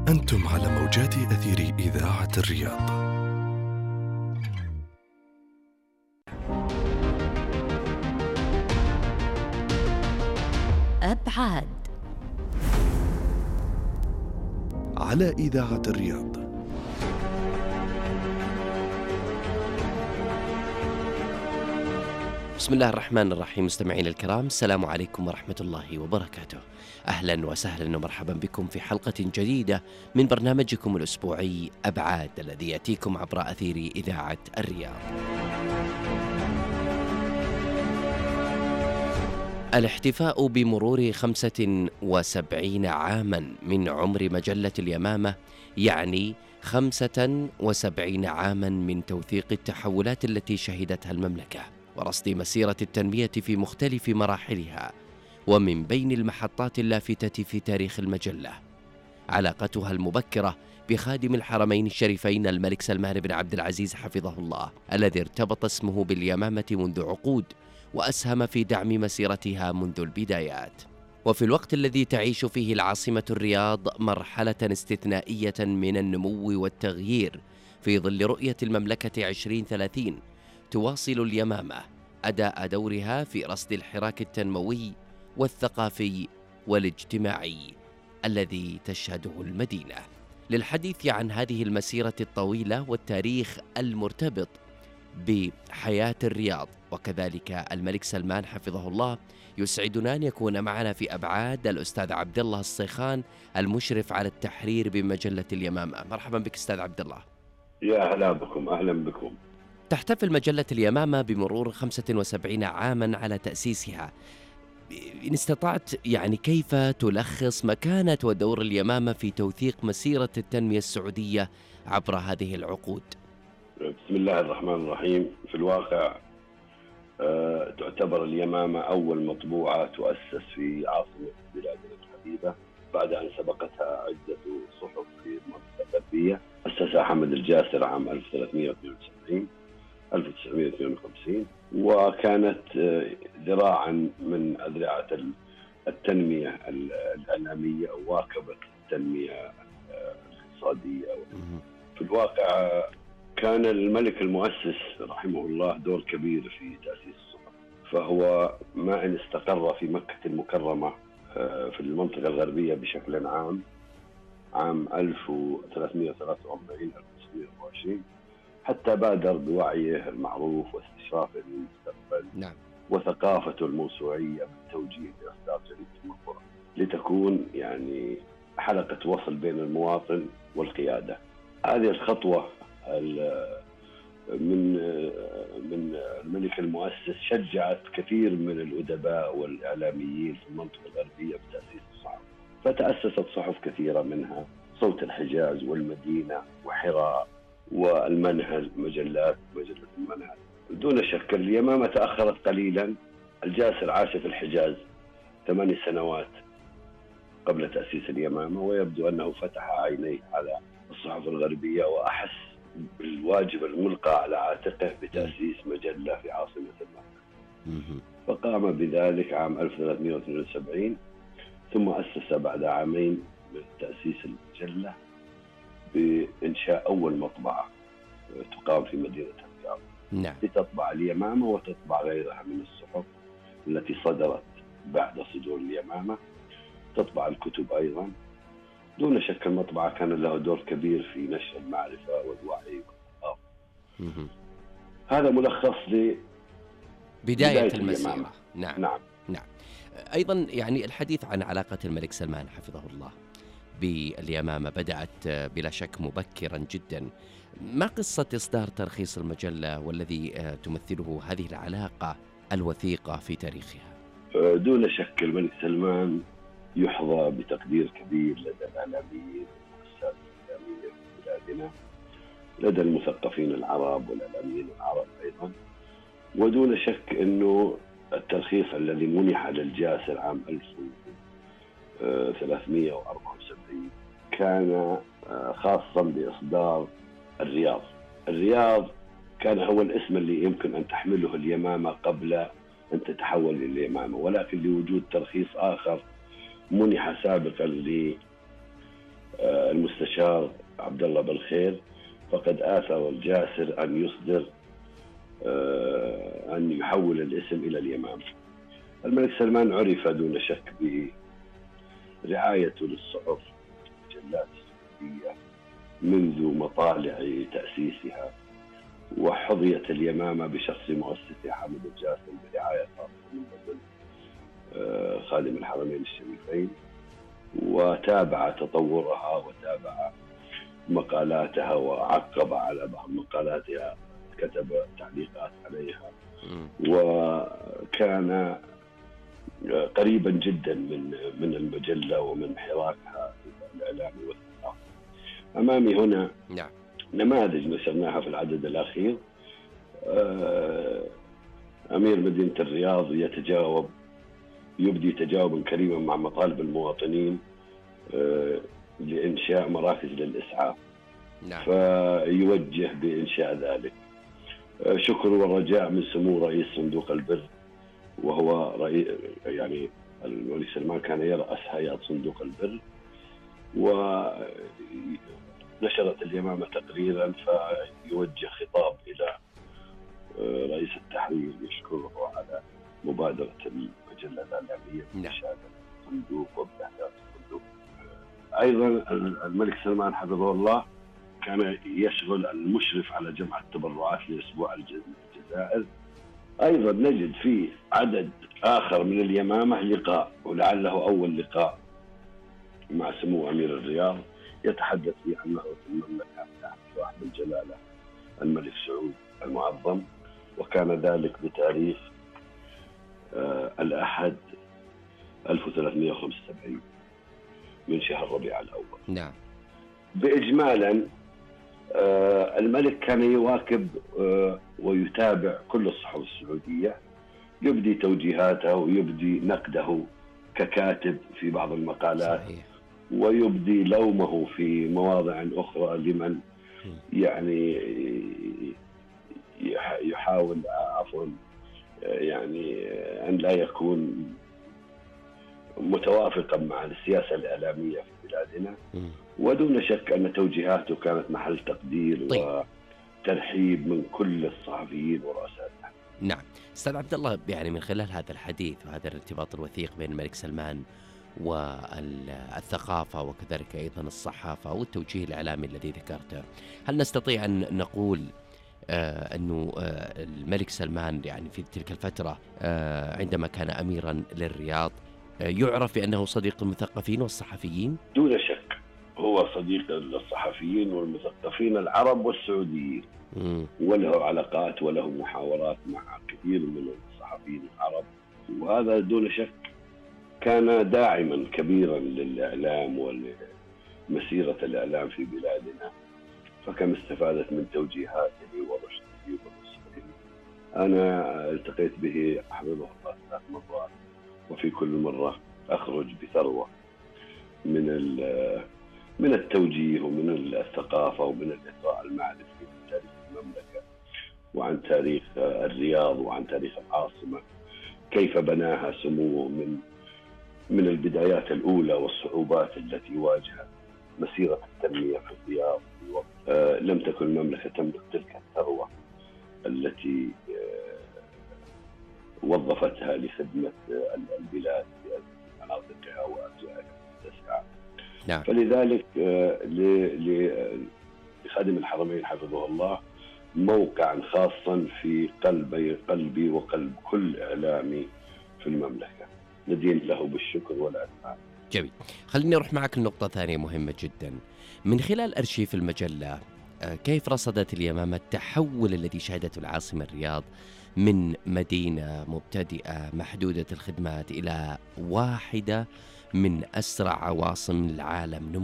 أنتم على موجات أثير إذاعة الرياض. أبعاد على إذاعة الرياض. بسم الله الرحمن الرحيم. مستمعين الكرام، السلام عليكم ورحمة الله وبركاته. أهلا وسهلا ومرحبا بكم في حلقة جديدة من برنامجكم الأسبوعي أبعاد، الذي يأتيكم عبر أثير إذاعة الرياض. الاحتفاء بمرور 75 عاما من عمر مجلة اليمامة يعني 75 عاما من توثيق التحولات التي شهدتها المملكة ورصد مسيرة التنمية في مختلف مراحلها. ومن بين المحطات اللافتة في تاريخ المجلة علاقتها المبكرة بخادم الحرمين الشريفين الملك سلمان بن عبد العزيز حفظه الله، الذي ارتبط اسمه باليمامة منذ عقود وأسهم في دعم مسيرتها منذ البدايات. وفي الوقت الذي تعيش فيه العاصمة الرياض مرحلة استثنائية من النمو والتغيير في ظل رؤية المملكة 2030، تواصل اليمامة أداء دورها في رصد الحراك التنموي والثقافي والاجتماعي الذي تشهده المدينة. للحديث عن هذه المسيرة الطويلة والتاريخ المرتبط بحياة الرياض وكذلك الملك سلمان حفظه الله، يسعدنا أن يكون معنا في أبعاد الأستاذ عبد الله الصيخان، المشرف على التحرير بمجلة اليمامة. مرحبا بك أستاذ عبد الله. يا أهلا بكم. أهلا بكم. تحتفل مجلة اليمامة بمرور 75 عاما على تأسيسها. إن استطعت كيف تلخص مكانة ودور اليمامة في توثيق مسيرة التنمية السعودية عبر هذه العقود؟ بسم الله الرحمن الرحيم. في الواقع تعتبر اليمامة أول مطبوعة تؤسس في عاصمة بلادنا الحبيبة بعد أن سبقتها عدة صحف في المنطقة الغربية. أسسها حمد الجاسر عام 1952 وكانت ذراعا من أذرعة التنمية الإعلامية، وواكبت التنمية الاقتصادية. في الواقع كان الملك المؤسس رحمه الله دور كبير في تأسيس الصحف، فهو ما إن استقر في مكة المكرمة في المنطقة الغربية بشكل عام 1323 حتى بادر بوعيه المعروف واستشرافه للمستقبل وثقافته الموسوعية بالتوجيه لإصدار جريدة المنظورة لتكون حلقة وصل بين المواطن والقيادة. هذه الخطوة من الملك المؤسس شجعت كثير من الأدباء والإعلاميين في المنطقة الغربية بتأسيس الصحف، فتأسست صحف كثيرة منها صوت الحجاز والمدينة وحراء والمنهل، مجلة المنهل. دون شك اليمامة تأخرت قليلا. الجاسر عاش في الحجاز 8 سنوات قبل تأسيس اليمامة، ويبدو أنه فتح عينيه على الصحف الغربية وأحس بالواجب الملقى على عاتقه بتأسيس مجلة في عاصمة المملكة، فقام بذلك عام 1372، ثم أسس بعد عامين من تأسيس المجلة بإنشاء أول مطبعة تقام في مدينة الرياض لتطبع اليمامة وتطبع غيرها من الصحف التي صدرت بعد صدور اليمامة، تطبع الكتب أيضا. دون شك المطبعة كان له دور كبير في نشر المعرفة والوعي والثقافة. هذا ملخص لبداية المسيرة. نعم. أيضا الحديث عن علاقة الملك سلمان حفظه الله باليمامة بدأت بلا شك مبكرا جدا. ما قصة إصدار ترخيص المجلة والذي تمثله هذه العلاقة الوثيقة في تاريخها؟ دون شك الملك سلمان يحظى بتقدير كبير لدى الإعلاميين والمؤسسات الإعلامية في بلادنا، لدى المثقفين العرب والإعلاميين العرب أيضا. ودون شك أنه الترخيص الذي منح للجاسر عام 1374 كان خاصا بإصدار الرياض كان هو الاسم اللي يمكن أن تحمله اليمامة قبل أن تتحول إلى اليمامة، ولكن لوجود ترخيص آخر منح سابقا المستشار عبد الله بالخير، فقد آثر الجاسر أن يصدر أن يحول الاسم إلى اليمامة. الملك سلمان عرف دون شك برعايته للصحف والمجلات السعودية منذ مطالع تأسيسها، وحظيت اليمامة بشخص مؤسسها حامد الجاسم برعاية خاصة من قبل خادم الحرمين الشريفين، وتابع تطورها وتابع مقالاتها وعقب على بعض مقالاتها، كتب تعليقات عليها، وكان قريبا جدا من المجلة ومن حراكها الإعلامي والثقافي. أمامي هنا نماذج نشرناها في العدد الأخير. أمير مدينة الرياض يبدي تجاوبا كريما مع مطالب المواطنين لإنشاء مراكز للإسعاف، فيوجه بإنشاء ذلك. شكر والرجاء من سمو رئيس صندوق البر، وهو رئيس يعني الملك سلمان كان يرأس هيئة صندوق البر، ونشرت اليمامة تقريرا فيوجه خطاب إلى رئيس التحرير يشكره على مبادرة المجلة الإعلامية بإنشاء الصندوق وبإحداث الصندوق. أيضا الملك سلمان حفظه الله كان يشغل المشرف على جمع التبرعات لأسبوع الجزائر. أيضا نجد في عدد آخر من اليمامة لقاء، ولعله أول لقاء مع سمو أمير الرياض يتحدث فيه عن نهضة المملكة تحت صاحب الجلالة الملك سعود المعظم، وكان ذلك بتاريخ الأحد 1375 من شهر ربيع الأول. نعم. بإجمالا الملك كان يواكب ويتابع كل الصحف السعودية، يبدي توجيهاته ويبدي نقده ككاتب في بعض المقالات، صحيح. ويبدي لومه في مواضع أخرى لمن يعني يحاول يعني أن لا يكون متوافقا مع السياسة الإعلامية في بلادنا. ودون شك أن توجيهاته كانت محل تقدير وترحيب من كل الصحفيين ورؤساء التحرير. نعم أستاذ عبد الله، يعني من خلال هذا الحديث وهذا الارتباط الوثيق بين الملك سلمان والثقافة وكذلك أيضا الصحافة والتوجيه الإعلامي الذي ذكرته، هل نستطيع أن نقول أنه الملك سلمان يعني في تلك الفترة عندما كان أميرا للرياض يعرف بأنه صديق المثقفين والصحفيين؟ دون شك هو صديق للصحفيين والمثقفين العرب والسعوديين، وله علاقات وله محاورات مع كثير من الصحفيين العرب، وهذا دون شك كان داعما كبيرا للإعلام ولمسيرة الإعلام في بلادنا، فكم استفادت من توجيهاته ورشده ونصحه. أنا التقيت به حفظه الله 3 مرات، وفي كل مرة أخرج بثروة من التوجيه ومن الثقافة ومن الإثراء المعرفي عن تاريخ المملكة وعن تاريخ الرياض وعن تاريخ العاصمة، كيف بناها سموه من البدايات الأولى والصعوبات التي واجهت مسيرة التنمية في الرياض. لم تكن المملكة تملك تلك الثروة التي وظفتها لخدمة البلاد في مناطقها وأرجائها التسعة. نعم. فلذلك لخادم الحرمين حفظه الله موقعا خاصا في قلبي وقلب كل إعلامي في المملكة، ندين له بالشكر والأثناء. جميل. خليني أروح معك لنقطة ثانية مهمة جدا. من خلال أرشيف المجلة، كيف رصدت اليمامة التحول الذي شهدته العاصمة الرياض من مدينة مبتدئة محدودة الخدمات إلى واحدة من أسرع عواصم العالم نمو